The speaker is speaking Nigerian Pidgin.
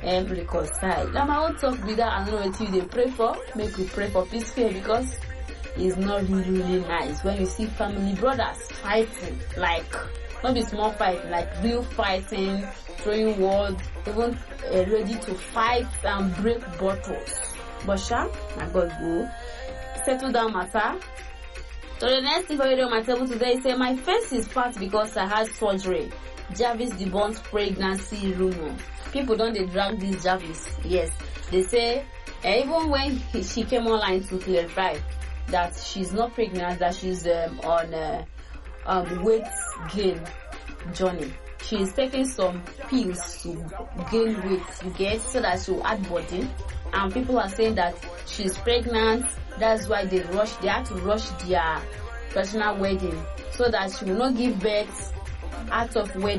reconcile. Now my own talk with that, I don't know what you they pray for. Make we pray for peace here, because it's not really nice when you see family brothers fighting, like not be small fight, like real fighting, throwing words, even ready to fight and break bottles. But I God go settle down matter. So the next thing for you on my table today is say my face is fat because I had surgery. Jarvis debunks pregnancy rumor. People don't they drag this Jarvis. Yes, they say even when she came online to clarify that she's not pregnant, that she's on weight gain journey. She's taking some pills to gain weight, you get, so that she'll add body. And people are saying that she's pregnant. That's why they had to rush their personal wedding, so that she will not give birth out of wedlock.